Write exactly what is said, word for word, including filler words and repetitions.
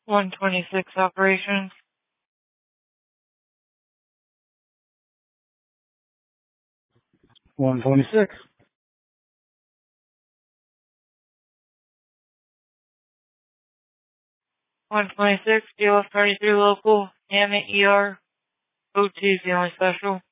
one twenty-six operations. one twenty-six. one twenty-six, D L F thirty-three local, Hammett E R, O T is the only special.